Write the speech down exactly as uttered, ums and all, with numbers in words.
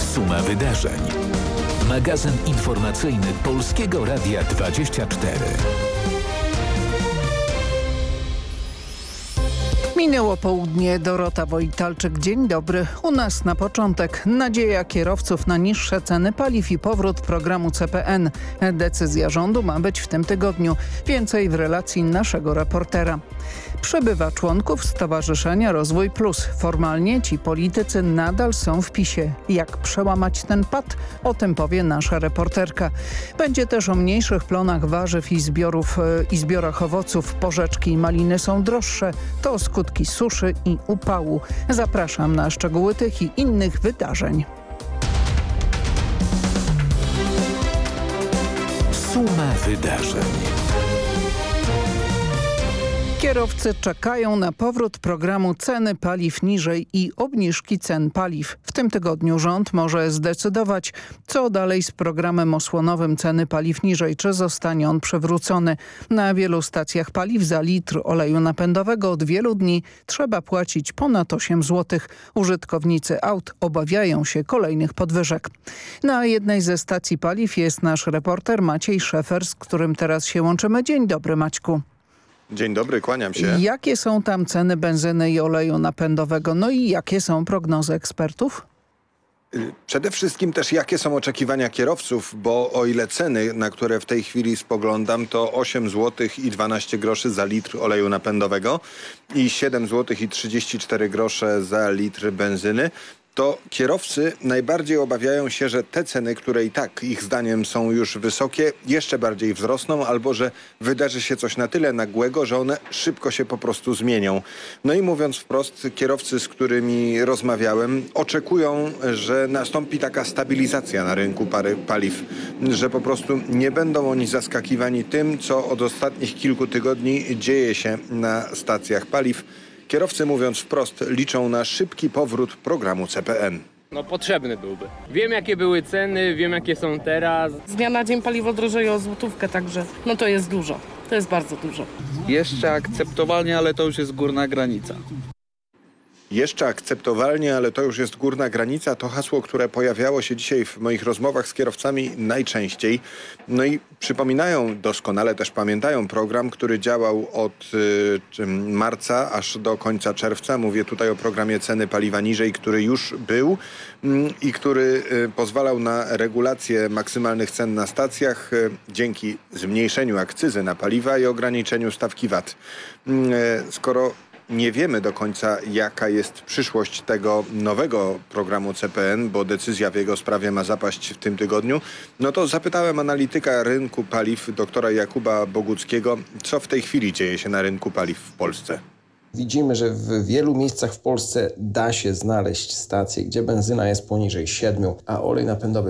Suma wydarzeń. Magazyn informacyjny Polskiego Radia dwadzieścia cztery. Minęło południe. Dorota Wojtalczyk. Dzień dobry. U nas na początek nadzieja kierowców na niższe ceny paliw i powrót programu C P N. Decyzja rządu ma być w tym tygodniu. Więcej w relacji naszego reportera. Przybywa członków Stowarzyszenia Rozwój Plus. Formalnie ci politycy nadal są w PiSie. Jak przełamać ten pad? O tym powie nasza reporterka. Będzie też o mniejszych plonach warzyw i, zbiorów, i zbiorach owoców. Porzeczki i maliny są droższe. To skutki suszy i upału. Zapraszam na szczegóły tych i innych wydarzeń. Suma wydarzeń. Kierowcy czekają na powrót programu Ceny paliw niżej i obniżki cen paliw. W tym tygodniu rząd może zdecydować, co dalej z programem osłonowym Ceny paliw niżej, czy zostanie on przywrócony. Na wielu stacjach paliw za litr oleju napędowego od wielu dni trzeba płacić ponad osiem złotych. Użytkownicy aut obawiają się kolejnych podwyżek. Na jednej ze stacji paliw jest nasz reporter Maciej Szefer, z którym teraz się łączymy. Dzień dobry, Maćku. Dzień dobry, kłaniam się. Jakie są tam ceny benzyny i oleju napędowego? No i jakie są prognozy ekspertów? Przede wszystkim też jakie są oczekiwania kierowców, bo o ile ceny, na które w tej chwili spoglądam, to osiem złotych i dwanaście groszy za litr oleju napędowego i siedem złotych i trzydzieści cztery grosze za litr benzyny, to kierowcy najbardziej obawiają się, że te ceny, które i tak ich zdaniem są już wysokie, jeszcze bardziej wzrosną, albo że wydarzy się coś na tyle nagłego, że one szybko się po prostu zmienią. No i mówiąc wprost, kierowcy, z którymi rozmawiałem, oczekują, że nastąpi taka stabilizacja na rynku pary, paliw, że po prostu nie będą oni zaskakiwani tym, co od ostatnich kilku tygodni dzieje się na stacjach paliw. Kierowcy, mówiąc wprost, liczą na szybki powrót programu C P N. No potrzebny byłby. Wiem, jakie były ceny, wiem, jakie są teraz. Z dnia na dzień paliwo drożeje o złotówkę, także no to jest dużo. To jest bardzo dużo. Jeszcze akceptowalnie, ale to już jest górna granica. Jeszcze akceptowalnie, ale to już jest górna granica. To hasło, które pojawiało się dzisiaj w moich rozmowach z kierowcami najczęściej. No i przypominają, doskonale też pamiętają program, który działał od y, marca aż do końca czerwca. Mówię tutaj o programie Ceny paliwa niżej, który już był y, i który y, pozwalał na regulację maksymalnych cen na stacjach y, dzięki zmniejszeniu akcyzy na paliwa i ograniczeniu stawki V A T. Y, skoro nie wiemy do końca, jaka jest przyszłość tego nowego programu C P N, bo decyzja w jego sprawie ma zapaść w tym tygodniu, no to zapytałem analityka rynku paliw, doktora Jakuba Boguckiego, co w tej chwili dzieje się na rynku paliw w Polsce. Widzimy, że w wielu miejscach w Polsce da się znaleźć stacje, gdzie benzyna jest poniżej siedmiu, a olej napędowy